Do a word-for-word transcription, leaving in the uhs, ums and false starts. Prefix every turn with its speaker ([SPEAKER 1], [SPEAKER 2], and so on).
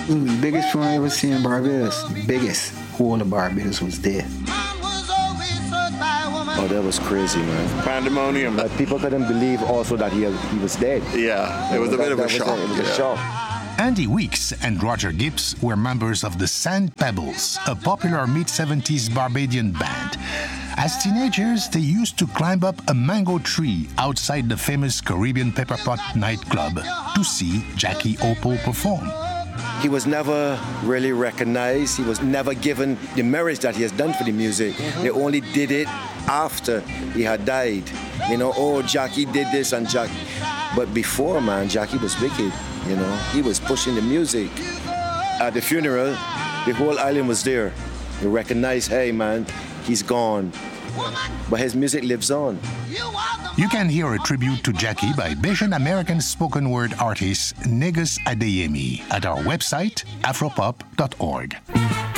[SPEAKER 1] Ooh, the biggest funeral I ever seen in Barbados, the biggest whole of Barbados was dead.
[SPEAKER 2] Oh, that was crazy, man.
[SPEAKER 3] Pandemonium.
[SPEAKER 2] But people couldn't believe also that he, he was dead.
[SPEAKER 3] Yeah, it was a
[SPEAKER 2] that,
[SPEAKER 3] bit of a
[SPEAKER 2] was
[SPEAKER 3] shock.
[SPEAKER 2] A, it was
[SPEAKER 3] yeah.
[SPEAKER 2] a shock.
[SPEAKER 4] Andy Weeks and Roger Gibbs were members of the Sand Pebbles, a popular mid-seventies Barbadian band. As teenagers, they used to climb up a mango tree outside the famous Caribbean Pepper Pot nightclub to see Jackie Opel perform.
[SPEAKER 2] He was never really recognized. He was never given the merits that he has done for the music. Mm-hmm. They only did it after he had died. You know, oh, Jackie did this and Jack. But before, man, Jackie was wicked. You know, he was pushing the music. At the funeral, the whole island was there. They recognized, hey, man, he's gone. But his music lives on.
[SPEAKER 4] You can hear a tribute to Jackie by Bajan American spoken word artist Negus Adeyemi at our website, afropop dot org.